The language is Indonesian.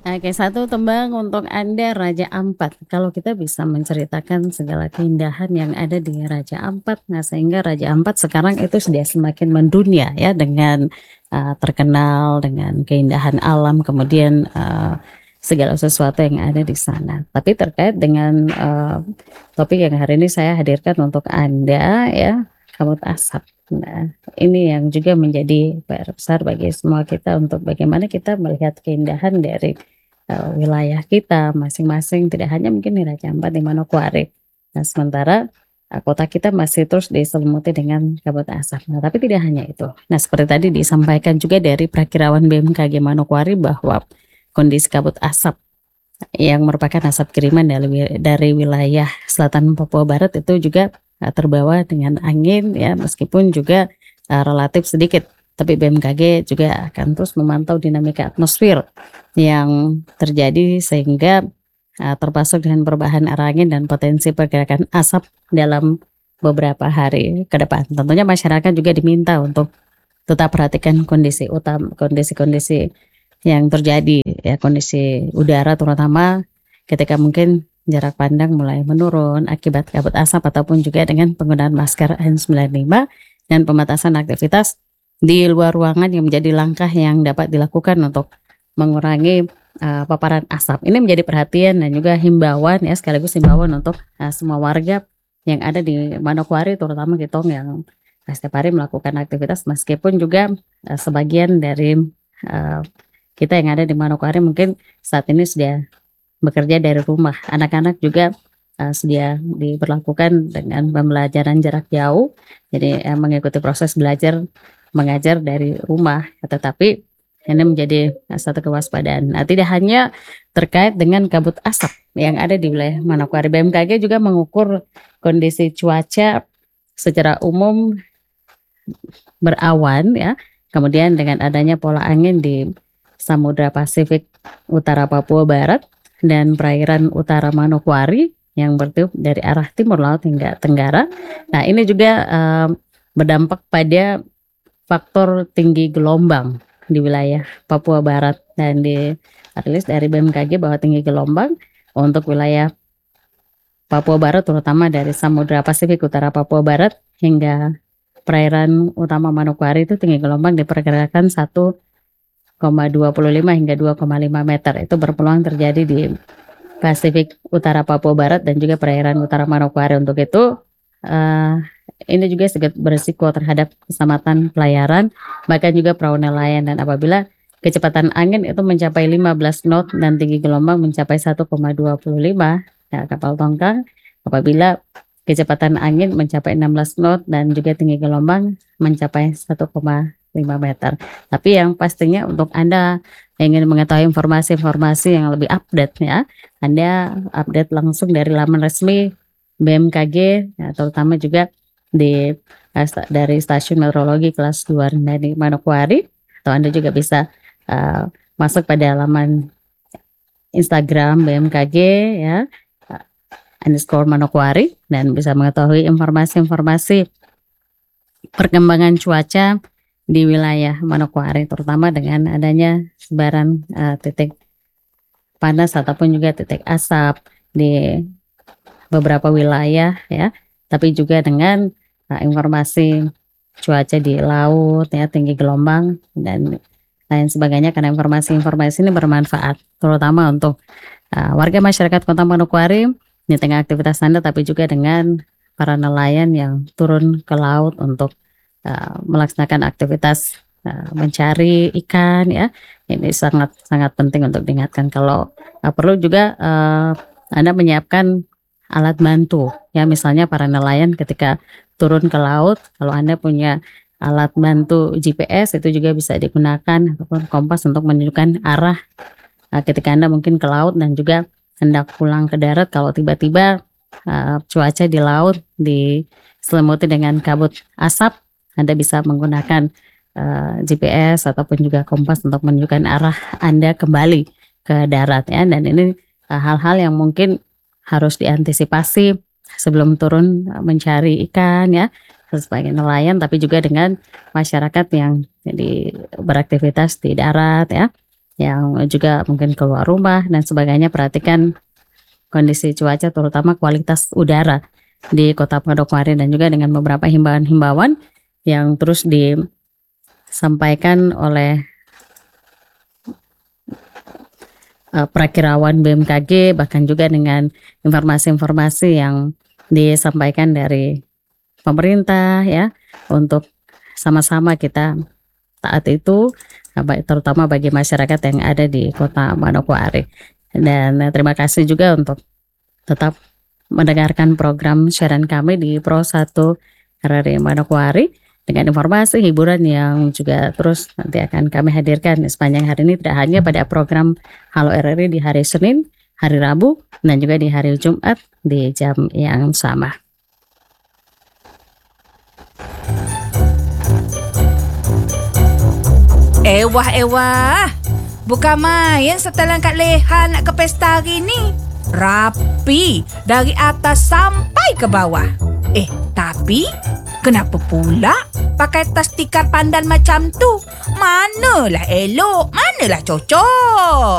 Oke, satu tembang untuk Anda Raja Ampat. Kalau kita bisa menceritakan segala keindahan yang ada di Raja Ampat, nah sehingga Raja Ampat sekarang itu sudah semakin mendunia ya dengan terkenal dengan keindahan alam, kemudian segala sesuatu yang ada di sana. Tapi terkait dengan topik yang hari ini saya hadirkan untuk Anda ya, kabut asap. Nah, ini yang juga menjadi PR besar bagi semua kita untuk bagaimana kita melihat keindahan dari wilayah kita masing-masing, tidak hanya mungkin di Raja Ampat, di Manokwari. Nah, sementara kota kita masih terus diselimuti dengan kabut asap. Nah, tapi tidak hanya itu. Nah, seperti tadi disampaikan juga dari Prakirawan BMKG Manokwari bahwa kondisi kabut asap yang merupakan asap kiriman dari wilayah selatan Papua Barat itu juga terbawa dengan angin ya, meskipun juga relatif sedikit. Tapi BMKG juga akan terus memantau dinamika atmosfer yang terjadi sehingga termasuk dengan perubahan arah angin dan potensi pergerakan asap dalam beberapa hari ke depan. Tentunya masyarakat juga diminta untuk tetap perhatikan kondisi utama, kondisi-kondisi yang terjadi ya, kondisi udara terutama ketika mungkin jarak pandang mulai menurun akibat kabut asap ataupun juga dengan penggunaan masker N95 dan pembatasan aktivitas di luar ruangan yang menjadi langkah yang dapat dilakukan untuk mengurangi paparan asap. Ini menjadi perhatian dan juga himbauan ya, sekaligus himbauan untuk semua warga yang ada di Manokwari, terutama Gitong yang setiap hari melakukan aktivitas, meskipun juga sebagian dari kita yang ada di Manokwari mungkin saat ini sudah bekerja dari rumah. Anak-anak juga sudah diberlakukan dengan pembelajaran jarak jauh, jadi mengikuti proses belajar mengajar dari rumah, tetapi ini menjadi satu kewaspadaan. Nah, tidak hanya terkait dengan kabut asap yang ada di wilayah Manokwari, BMKG juga mengukur kondisi cuaca secara umum berawan ya, kemudian dengan adanya pola angin di Samudra Pasifik Utara Papua Barat dan perairan utara Manokwari yang bertiup dari arah timur laut hingga tenggara. Nah, ini juga berdampak pada faktor tinggi gelombang di wilayah Papua Barat, dan dirilis dari BMKG bahwa tinggi gelombang untuk wilayah Papua Barat terutama dari Samudra Pasifik Utara Papua Barat hingga perairan utama Manokwari itu tinggi gelombang diperkirakan 1,25 hingga 2,5 meter. Itu berpeluang terjadi di Pasifik Utara Papua Barat dan juga perairan utara Manokwari. Untuk itu ini juga sangat berisiko terhadap keselamatan pelayaran, bahkan juga perahu nelayan. Dan apabila kecepatan angin itu mencapai 15 knot dan tinggi gelombang mencapai 1,25 ya, kapal tongkang. Apabila kecepatan angin mencapai 16 knot dan juga tinggi gelombang mencapai 1,5 meter. Tapi yang pastinya untuk Anda yang ingin mengetahui informasi-informasi yang lebih update ya, Anda update langsung dari laman resmi BMKG ya, terutama juga dari stasiun meteorologi kelas 2 di Manokwari, atau Anda juga bisa masuk pada laman Instagram BMKG ya, _Manokwari, dan bisa mengetahui informasi-informasi perkembangan cuaca di wilayah Manokwari, terutama dengan adanya sebaran titik panas ataupun juga titik asap di beberapa wilayah ya, tapi juga dengan informasi cuaca di laut ya, tinggi gelombang dan lain sebagainya, karena informasi-informasi ini bermanfaat terutama untuk warga masyarakat Kota Manokwari di tengah aktivitas Anda, tapi juga dengan para nelayan yang turun ke laut untuk melaksanakan aktivitas mencari ikan ya. Ini sangat penting untuk diingatkan. Kalau perlu juga Anda menyiapkan alat bantu ya, misalnya para nelayan ketika turun ke laut, kalau Anda punya alat bantu GPS itu juga bisa digunakan, ataupun kompas untuk menunjukkan arah ketika Anda mungkin ke laut dan juga hendak pulang ke darat. Kalau tiba-tiba cuaca di laut diselimuti dengan kabut asap, Anda bisa menggunakan GPS ataupun juga kompas untuk menunjukkan arah Anda kembali ke darat ya. Dan ini hal-hal yang mungkin harus diantisipasi sebelum turun mencari ikan ya, sebagai nelayan, tapi juga dengan masyarakat yang beraktivitas di darat ya. yang juga mungkin keluar rumah dan sebagainya, perhatikan kondisi cuaca terutama kualitas udara di Kota Manokwari dan juga dengan beberapa himbauan-himbauan yang terus disampaikan oleh Prakirawan BMKG, bahkan juga dengan informasi-informasi yang disampaikan dari pemerintah ya, untuk sama-sama kita taat itu, terutama bagi masyarakat yang ada di Kota Manokwari. Dan terima kasih juga untuk tetap mendengarkan program siaran kami di Pro 1 RRI Manokwari dengan informasi hiburan yang juga terus nanti akan kami hadirkan sepanjang hari ini, tidak hanya pada program Halo RRI di hari Senin, hari Rabu, dan juga di hari Jumat di jam yang sama. Ewah, bukan main setelan Kak Leha nak ke pesta hari ni. Rapi dari atas sampai ke bawah. Tapi kenapa pula pakai tas tikar pandan macam tu? Manalah elok, manalah cocok.